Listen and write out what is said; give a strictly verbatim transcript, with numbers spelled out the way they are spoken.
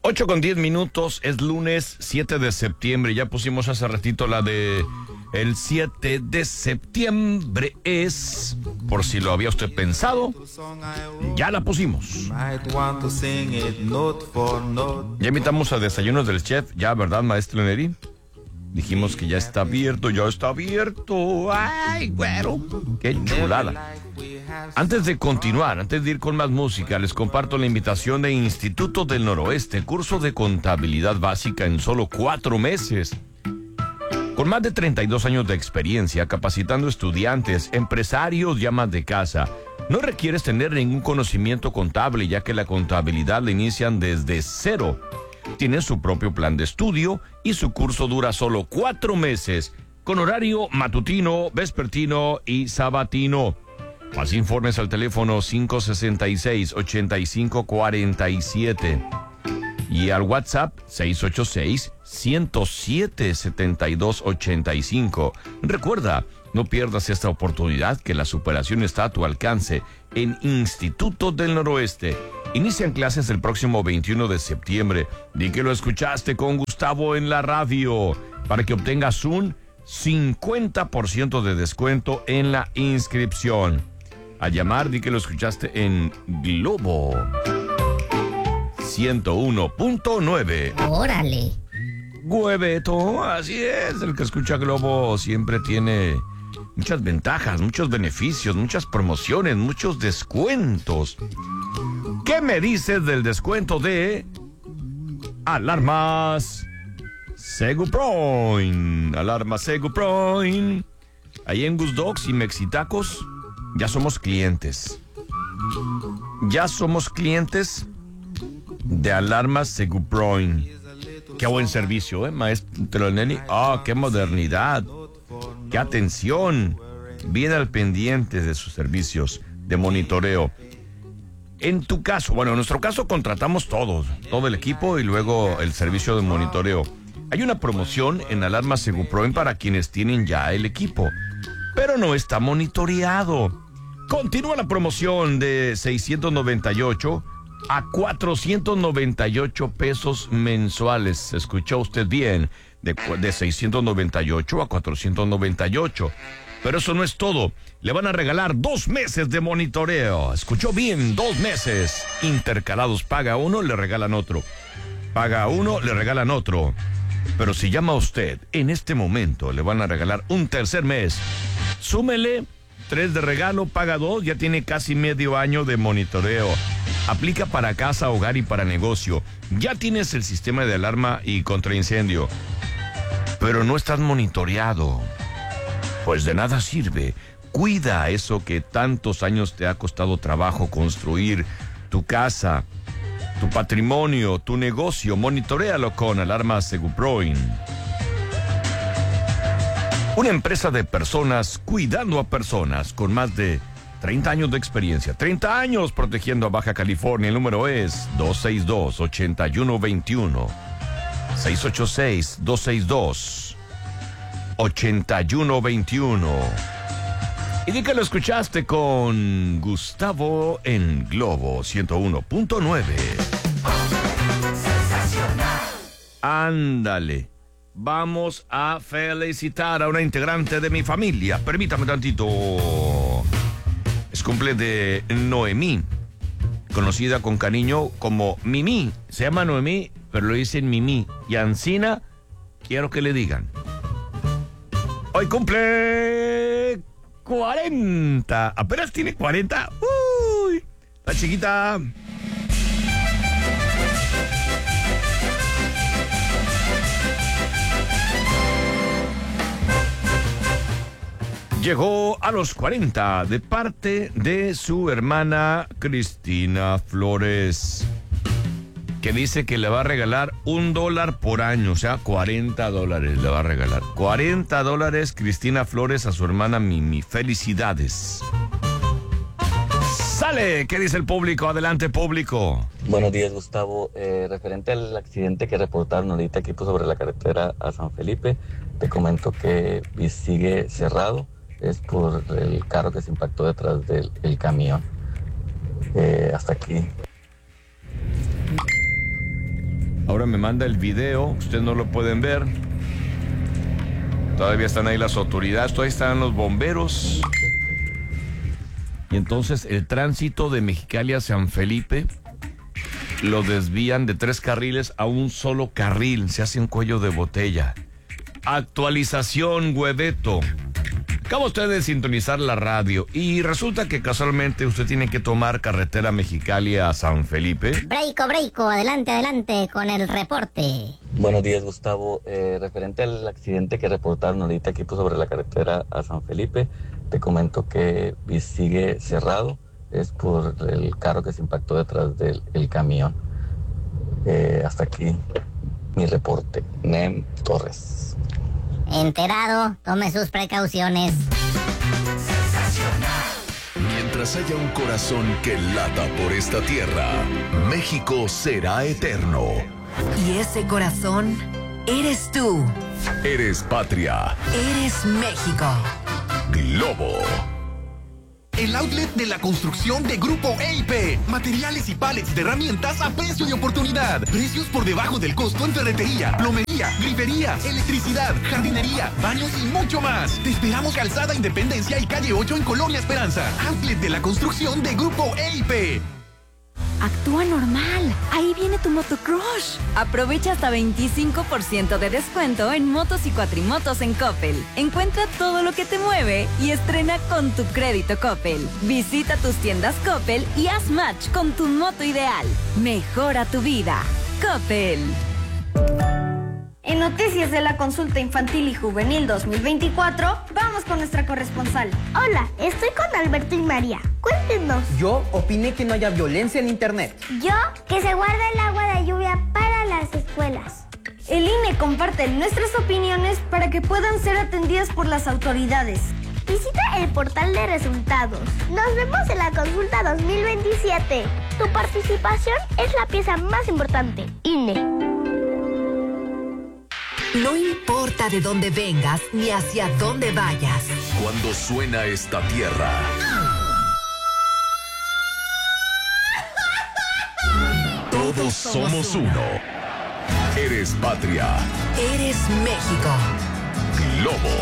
ocho con diez minutos, es lunes siete de septiembre. Ya pusimos hace ratito la de el siete de septiembre es, por si lo había usted pensado, ya la pusimos. Ya invitamos a Desayunos del Chef, ya, ¿verdad, maestro Neri? Dijimos que ya está abierto, ya está abierto. Ay, güero, qué chulada. Antes de continuar, antes de ir con más música, les comparto la invitación de Instituto del Noroeste, curso de contabilidad básica en solo cuatro meses. Con más de treinta y dos años de experiencia, capacitando estudiantes, empresarios y amas de casa. No requieres tener ningún conocimiento contable, ya que la contabilidad la inician desde cero. Tienen su propio plan de estudio y su curso dura solo cuatro meses, con horario matutino, vespertino y sabatino. Más informes al teléfono cinco sesenta y seis, ochenta y cinco cuarenta y siete y al WhatsApp seis ocho seis, ciento siete, setenta y dos ochenta y cinco. Recuerda, no pierdas esta oportunidad, que la superación está a tu alcance en Instituto del Noroeste. Inician clases el próximo veintiuno de septiembre. Di que lo escuchaste con Gustavo en la radio, para que obtengas un cincuenta por ciento de descuento en la inscripción. A llamar, di que lo escuchaste en Globo ciento uno punto nueve. ¡Órale! Hueveto, así es, el que escucha Globo siempre tiene muchas ventajas, muchos beneficios, muchas promociones, muchos descuentos. ¿Qué me dices del descuento de Alarmas Seguproin? Alarmas Seguproin. Ahí en Gus Dogs y Mexitacos ya somos clientes. Ya somos clientes de Alarmas Seguproin. Qué buen servicio, ¿eh, maestro Nelly? Ah, oh, qué modernidad, qué atención, bien al pendiente de sus servicios de monitoreo. En tu caso, bueno, en nuestro caso contratamos todos, todo el equipo y luego el servicio de monitoreo. Hay una promoción en Alarmas Seguproin para quienes tienen ya el equipo, pero no está monitoreado. Continúa la promoción de seiscientos noventa y ocho a cuatrocientos noventa y ocho pesos mensuales. ¿Escuchó usted bien? De, de seiscientos noventa y ocho a cuatrocientos noventa y ocho. Pero eso no es todo. Le van a regalar dos meses de monitoreo. ¿Escuchó bien? Dos meses intercalados. Paga uno, le regalan otro. Paga uno, le regalan otro. Pero si llama usted, en este momento le van a regalar un tercer mes. Súmele tres de regalo, paga dos, ya tiene casi medio año de monitoreo. Aplica para casa, hogar y para negocio. Ya tienes el sistema de alarma y contraincendio, pero no estás monitoreado. Pues de nada sirve. Cuida eso que tantos años te ha costado trabajo construir, tu casa, tu patrimonio, tu negocio. Monitoréalo con Alarmas Seguproin. Una empresa de personas cuidando a personas con más de treinta años de experiencia. treinta años protegiendo a Baja California. El número es dos seis dos, ocho uno dos uno. seis ocho seis, dos seis dos, ocho uno dos uno. Y di que lo escuchaste con Gustavo en Globo ciento uno punto nueve. Ándale. Vamos a felicitar a una integrante de mi familia. Permítame tantito. Es cumple de Noemí, conocida con cariño como Mimi. Se llama Noemí, pero lo dicen Mimi. Y Ancina, quiero que le digan: hoy cumple cuarenta. Apenas tiene cuarenta. Uy, la chiquita. Llegó a los cuarenta de parte de su hermana Cristina Flores, que dice que le va a regalar un dólar por año, o sea, cuarenta dólares le va a regalar. cuarenta dólares Cristina Flores a su hermana Mimi. Felicidades. Sale, ¿qué dice el público? Adelante, público. Buenos días, Gustavo. Eh, referente al accidente que reportaron ahorita aquí pues, sobre la carretera a San Felipe, te comento que sigue cerrado. Es por el carro que se impactó detrás del el camión. Eh, hasta aquí. Ahora me manda el video, ustedes no lo pueden ver. Todavía están ahí las autoridades, todavía están los bomberos. Y entonces el tránsito de Mexicali a San Felipe lo desvían de tres carriles a un solo carril. Se hace un cuello de botella. Actualización, Hueveto. Acaba usted de sintonizar la radio y resulta que casualmente usted tiene que tomar carretera Mexicali a San Felipe. Breico, Breico, adelante, adelante con el reporte. Buenos días, Gustavo. Eh, referente al accidente que reportaron ahorita aquí pues, sobre la carretera a San Felipe, te comento que sigue cerrado. Es por el carro que se impactó detrás del el camión. Eh, hasta aquí mi reporte. Nem Torres. Enterado, tome sus precauciones. Mientras haya un corazón que lata por esta tierra, México será eterno. Y ese corazón eres tú. Eres patria. Eres México. Globo. El outlet de la construcción de Grupo E I P. Materiales y pallets de herramientas a precio de oportunidad. Precios por debajo del costo en ferretería, plomería, griferías, electricidad, jardinería, baños y mucho más. Te esperamos Calzada Independencia y Calle ocho en Colonia Esperanza. Outlet de la construcción de Grupo E I P. Actúa normal. Ahí viene tu motocrush. Aprovecha hasta veinticinco por ciento de descuento en motos y cuatrimotos en Coppel. Encuentra todo lo que te mueve y estrena con tu crédito Coppel. Visita tus tiendas Coppel y haz match con tu moto ideal. Mejora tu vida. Coppel. En noticias de la consulta infantil y juvenil dos mil veinticuatro, vamos con nuestra corresponsal. Hola, estoy con Alberto y María. Cuéntenos. Yo opiné que no haya violencia en internet. Yo, que se guarda el agua de lluvia para las escuelas. El I N E comparte nuestras opiniones para que puedan ser atendidas por las autoridades. Visita el portal de resultados. Nos vemos en la consulta dos mil veintisiete. Tu participación es la pieza más importante. I N E. No importa de dónde vengas ni hacia dónde vayas. Cuando suena esta tierra, todos somos uno. Eres patria. Eres México. Globo.